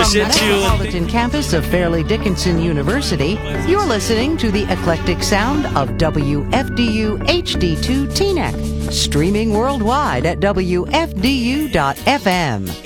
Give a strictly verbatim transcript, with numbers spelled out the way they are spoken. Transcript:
From the senti un... metropolitan campus of Fairleigh Dickinson University, you're listening to the eclectic sound of W F D U H D two Teaneck, streaming worldwide at W F D U dot F M.